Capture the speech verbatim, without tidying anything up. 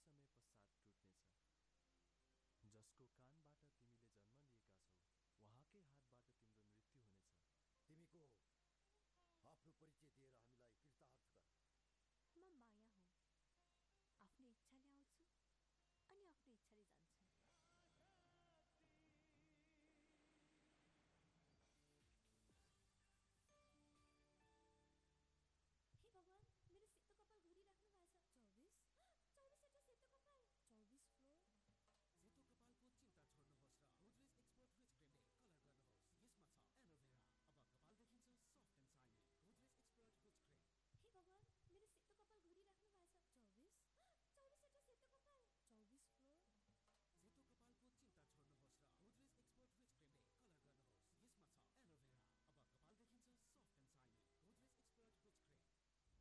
समय पश्चात टुट्नेछ। जसको कानबाट तिमीले जन्म लिएका छौ उहाँकै हातबाट तिम्रो मृत्यु हुनेछ। तिमी को हो? आफ्नो परिचय दिएर हामीलाई कृतार्थ गर। म माया हुँ। आफ्नो इच्छाले आउँछु अनि आफ्नो इच्छाले जान्छु।